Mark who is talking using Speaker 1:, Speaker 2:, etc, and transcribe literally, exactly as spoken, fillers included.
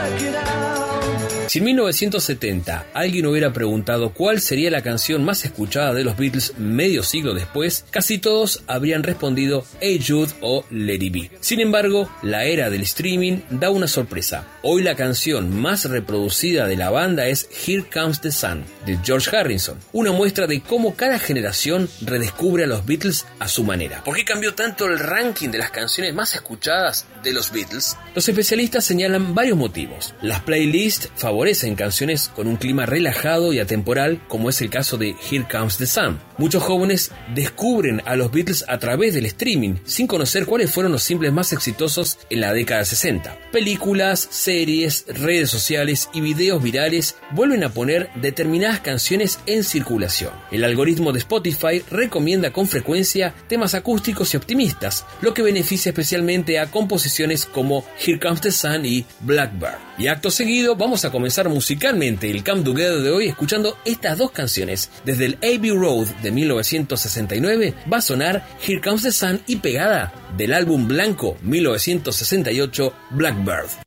Speaker 1: Si en mil novecientos setenta alguien hubiera preguntado cuál sería la canción más escuchada de los Beatles medio siglo después, casi todos habrían respondido Hey Jude o Let It Be. Sin embargo, la era del streaming da una sorpresa. Hoy la canción más reproducida de la banda es Here Comes the Sun, de George Harrison, una muestra de cómo cada generación redescubre a los Beatles a su manera. ¿Por qué cambió tanto el ranking de las canciones más escuchadas de los Beatles? Los especialistas señalan varios motivos. Las playlists favorecen canciones con un clima relajado y atemporal, como es el caso de Here Comes the Sun. Muchos jóvenes descubren a los Beatles a través del streaming, sin conocer cuáles fueron los singles más exitosos en la década sesenta. Películas, series, redes sociales y videos virales vuelven a poner determinadas canciones en circulación. El algoritmo de Spotify recomienda con frecuencia temas acústicos y optimistas, lo que beneficia especialmente a composiciones como Here Comes the Sun y Blackbird. Y acto seguido vamos a comenzar musicalmente el Come Together de hoy escuchando estas dos canciones. Desde el Abbey Road de mil novecientos sesenta y nueve va a sonar Here Comes the Sun y pegada del álbum blanco mil novecientos sesenta y ocho Blackbird.